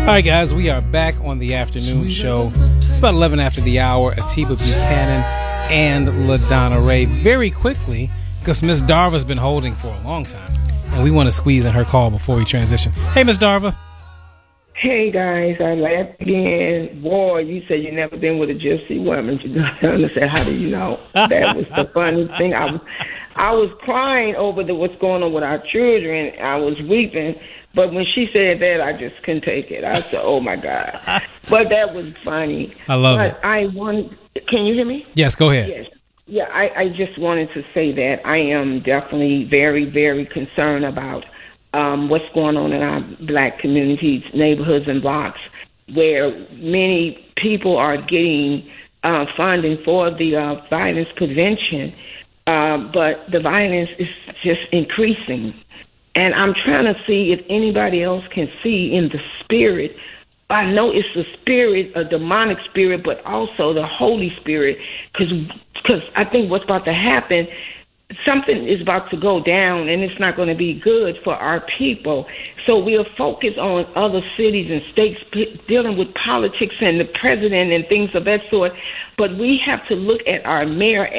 right, guys, we are back on the afternoon show. It's about 11 after the hour. Atiba Buchanan and LaDonna Ray. Very quickly, because Miss Darva's been holding for a long time, and we want to squeeze in her call before we transition. Hey, Miss Darva. Hey, guys, I laughed again. Boy, you said you never been with a gypsy woman. I said, how do you know? That was the funny thing. I was crying over what's going on with our children. I was weeping. But when she said that, I just couldn't take it. I said, oh, my God. But that was funny. I love it. Can you hear me? Yes, go ahead. Yes. Yeah, I just wanted to say that I am definitely very, very concerned about what's going on in our black communities, neighborhoods, and blocks, where many people are getting funding for the violence prevention, but the violence is just increasing. And I'm trying to see if anybody else can see in the spirit. I know it's a spirit, a demonic spirit, but also the Holy Spirit, because I think what's about to happen, something is about to go down, and it's not going to be good for our people. So we'll focus on other cities and states dealing with politics and the president and things of that sort. But we have to look at our mayor